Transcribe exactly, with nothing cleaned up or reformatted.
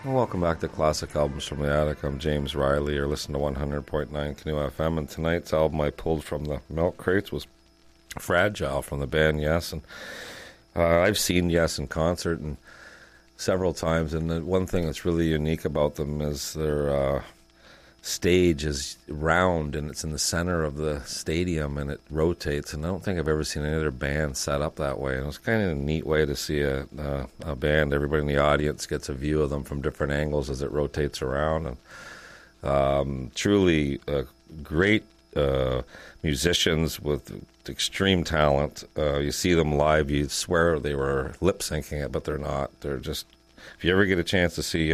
Welcome back to Classic Albums from the Attic. I'm James Riley. You're listening to one hundred point nine Canoe F M, and tonight's album I pulled from the milk crates was Fragile from the band Yes. And uh, I've seen Yes in concert and several times, and the one thing that's really unique about them is their uh, stage is round, and it's in the center of the stadium, and it rotates, and I don't think I've ever seen any other band set up that way. And it was kind of a neat way to see a, a, a band. Everybody in the audience gets a view of them from different angles as it rotates around, and um, truly uh, great uh, musicians with extreme talent. Uh, you see them live, you swear they were lip-syncing it, but they're not. They're just, if you ever get a chance to see